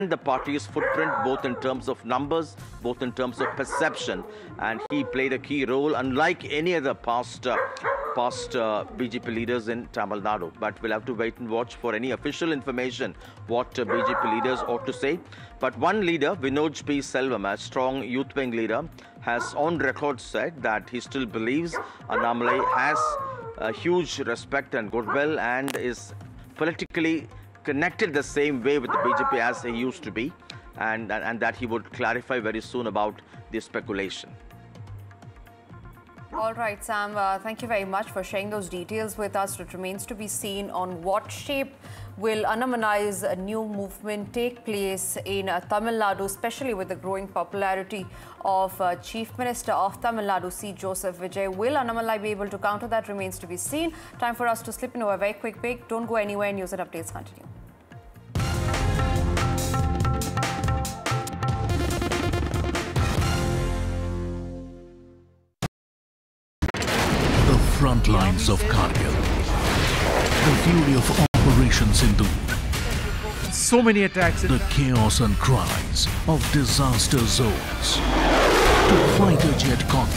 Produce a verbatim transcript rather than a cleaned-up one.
the party's footprint, both in terms of numbers, both in terms of perception, and he played a key role, unlike any other past uh, past uh, B J P leaders in Tamil Nadu. But we'll have to wait and watch for any official information what uh, B J P leaders ought to say. But one leader, Vinod P. Selvam, a strong youth wing leader, has on record said that he still believes Annamalai has a huge respect and goodwill and is politically connected the same way with the B J P as he used to be, and, and, and that he would clarify very soon about the speculation. All right, Sam, uh, thank you very much for sharing those details with us. It remains to be seen on what shape will Annamalai's a new movement take place in uh, Tamil Nadu, especially with the growing popularity of uh, Chief Minister of Tamil Nadu, C. Joseph Vijay. Will Annamalai be able to counter that? Remains to be seen. Time for us to slip into a very quick break. Don't go anywhere. News and updates continue. Front lines of Kargil, the fury of Operation Sindhu, so many attacks, the chaos and cries of disaster zones, to fighter jet cockpit.